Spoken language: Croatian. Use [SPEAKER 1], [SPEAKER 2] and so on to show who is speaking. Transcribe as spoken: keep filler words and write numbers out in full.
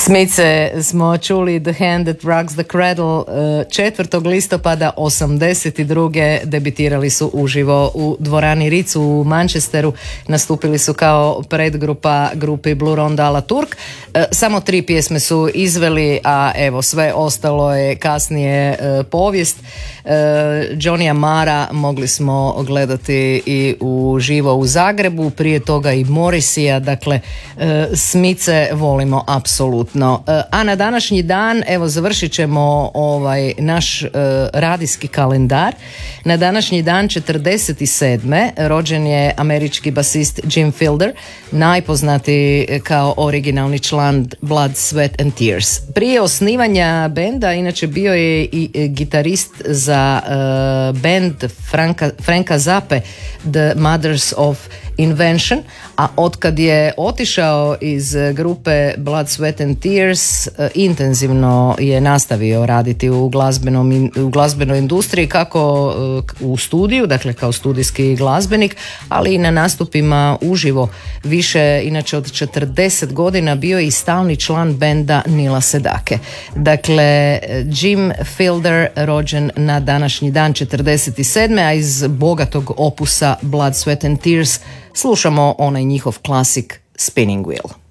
[SPEAKER 1] Smice smo čuli The Hand That Rocks the Cradle. četvrtog listopada osamdeset druge debitirali su uživo u dvorani Ritz u Manchesteru. Nastupili su kao predgrupa grupi Blue Rondo a la Turk. Samo tri pjesme su izveli, a evo sve ostalo je kasnije povijest. Johnnya Marra mogli smo gledati i uživo u Zagrebu, prije toga i Morrisija. Dakle, Smice volimo apsolutno. A na današnji dan, evo, završit ćemo ovaj naš uh, radijski kalendar. Na današnji dan četrdeset sedme rođen je američki basist Jim Fielder, najpoznatiji kao originalni član Blood, Sweat and Tears. Prije osnivanja benda inače bio je i gitarist za uh, band Franka, Franka Zappe, The Mothers of Invention, a otkad je otišao iz grupe Blood, Sweat and Tears, intenzivno je nastavio raditi u, glazbenom, u glazbenoj industriji, kako u studiju, dakle kao studijski glazbenik, ali i na nastupima uživo. Više, inače od četrdeset godina bio je i stalni član benda Nila Sedake. Dakle, Jim Fielder rođen na današnji dan četrdeset sedme, a iz bogatog opusa Blood, Sweat and Tears slušamo onaj njihov klasik Spinning Wheel.